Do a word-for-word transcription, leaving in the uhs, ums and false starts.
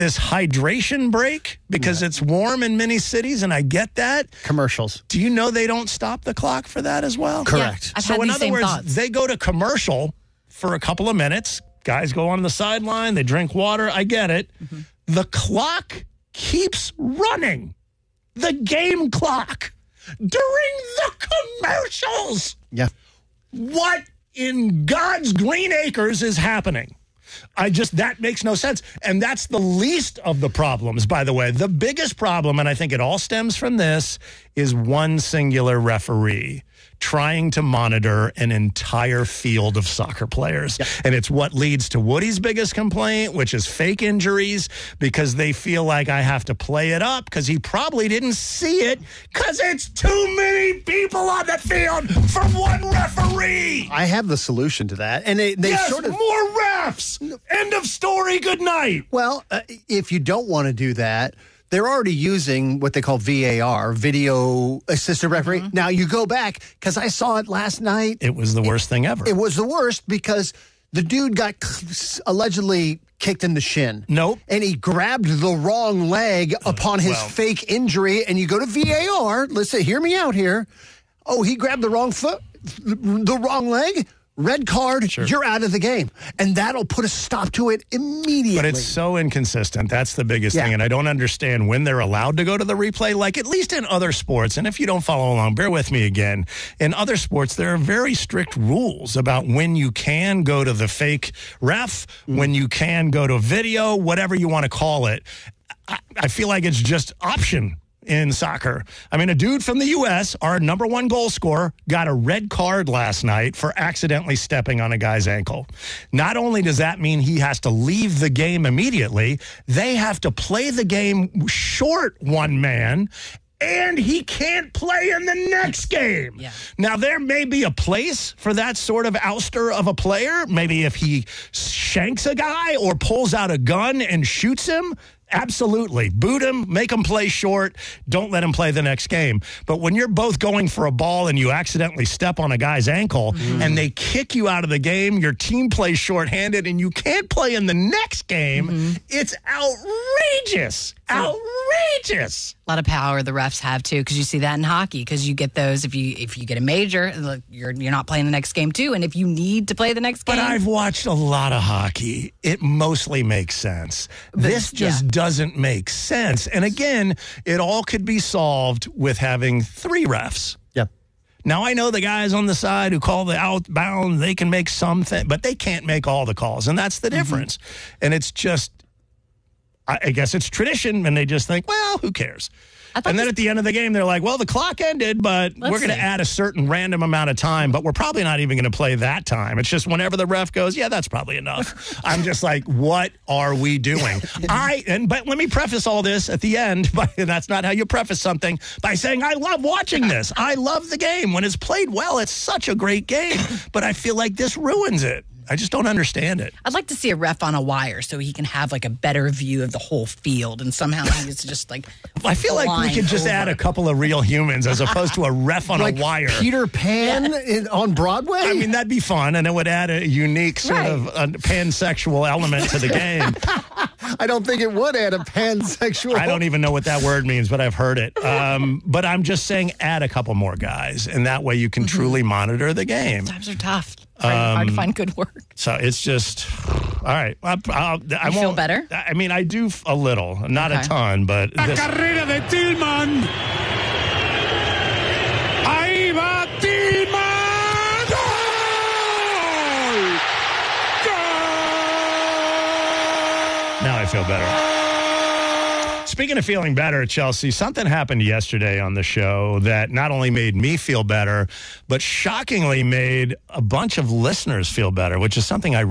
this hydration break because yeah. it's warm in many cities, and I get that. Commercials. Do you know they don't stop the clock for that as well? Correct. Yeah, I've so had in these other same words, thoughts. they go to commercial for a couple of minutes. Guys go on the sideline. They drink water. I get it. Mm-hmm. The clock keeps running. The game clock during the commercials. Yeah. What in God's green acres is happening? I just, that makes no sense. And that's the least of the problems, by the way. The biggest problem, and I think it all stems from this, is one singular referee trying to monitor an entire field of soccer players. Yep. And it's what leads to Woody's biggest complaint, which is fake injuries, because they feel like I have to play it up because he probably didn't see it because it's too many people on the field for one referee. I have the solution to that. And they, they yes, sort of... more refs. End of story. Good night. Well, uh, if you don't want to do that, they're already using what they call V A R, video assistant referee. Mm-hmm. Now, you go back, because I saw it last night. It was the worst it, thing ever. It was the worst because the dude got allegedly kicked in the shin. Nope. And he grabbed the wrong leg upon his well. fake injury. And you go to V A R. Listen, hear me out here. Oh, he grabbed the wrong foot, the wrong leg. Red card, sure. You're out of the game. And that'll put a stop to it immediately. But it's so inconsistent. That's the biggest yeah. thing. And I don't understand when they're allowed to go to the replay, like at least in other sports. And if you don't follow along, bear with me again. In other sports, there are very strict rules about when you can go to the fake ref, mm. when you can go to video, whatever you want to call it. I, I feel like it's just option in soccer. I mean, a dude from the U S, our number one goal scorer, got a red card last night for accidentally stepping on a guy's ankle. Not only does that mean he has to leave the game immediately, they have to play the game short one man, and he can't play in the next game. Yeah. Now, there may be a place for that sort of ouster of a player. Maybe if he shanks a guy or pulls out a gun and shoots him, absolutely. Boot him, make him play short, don't let him play the next game. But when you're both going for a ball and you accidentally step on a guy's ankle mm. and they kick you out of the game, your team plays shorthanded and you can't play in the next game, mm-hmm. it's outrageous. Outrageous. A lot of power the refs have too, because you see that in hockey. Because you get those if you if you get a major, look, you're you're not playing the next game too. And if you need to play the next game, but I've watched a lot of hockey. It mostly makes sense. But, this just yeah. doesn't make sense. And again, it all could be solved with having three refs. Yeah. Now, I know the guys on the side who call the outbound, they can make something, but they can't make all the calls. And that's the mm-hmm. difference. And it's just, I guess it's tradition, and they just think, well, who cares? And then at the end of the game, they're like, well, the clock ended, but Let's we're going to add a certain random amount of time, but we're probably not even going to play that time. It's just whenever the ref goes, yeah, that's probably enough. I'm just like, what are we doing? I and But let me preface all this at the end, by, and that's not how you preface something, by saying I love watching this. I love the game. When it's played well, it's such a great game, but I feel like this ruins it. I just don't understand it. I'd like to see a ref on a wire so he can have like a better view of the whole field, and somehow he's just like I feel like we could just over. add a couple of real humans as opposed to a ref on like a wire. Peter Pan yeah. in, on Broadway? I mean, that'd be fun, and it would add a unique sort right. of a pansexual element to the game. I don't think it would add a pansexual. I don't even know what that word means, but I've heard it. Um, but I'm just saying add a couple more guys, and that way you can mm-hmm. truly monitor the game. Times are tough. Um, hard to find good work. So it's just, all right. I, I, I you won't, feel better? I mean, I do a little, not okay. a ton, but. La this. carrera de Tillman. Ahí va Tillman. Goal! Goal! Now I feel better. Speaking of feeling better, Chelsea, something happened yesterday on the show that not only made me feel better, but shockingly made a bunch of listeners feel better, which is something I